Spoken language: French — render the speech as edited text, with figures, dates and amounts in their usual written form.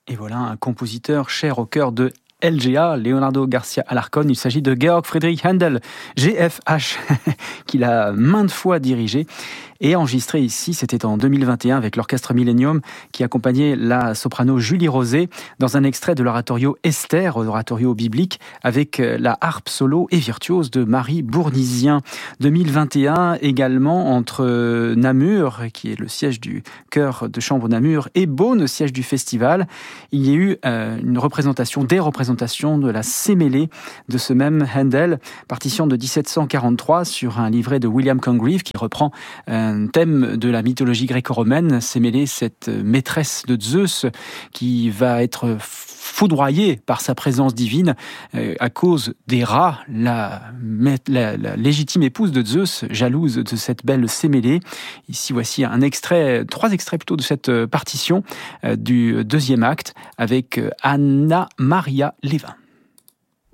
Et voilà un compositeur cher au cœur de LGA, Leonardo Garcia Alarcón. Il s'agit de Georg Friedrich Händel, GFH, qu'il a maintes fois dirigé et enregistré ici. C'était en 2021 avec l'Orchestre Millennium qui accompagnait la soprano Julie Rosé dans un extrait de l'oratorio Esther, oratorio biblique, avec la harpe solo et virtuose de Marie Bournisien. 2021 également entre Namur, qui est le siège du chœur de chambre Namur, et Beaune, siège du festival. Il y a eu des représentations de la Sémélé de ce même Händel, partition de 1743 sur un livret de William Congreve qui reprend un thème de la mythologie gréco-romaine. Sémélé, cette maîtresse de Zeus qui va être foudroyée par sa présence divine à cause des rats, la légitime épouse de Zeus, jalouse de cette belle Sémélé. Ici, voici trois extraits plutôt de cette partition du deuxième acte avec Anna Maria Levin.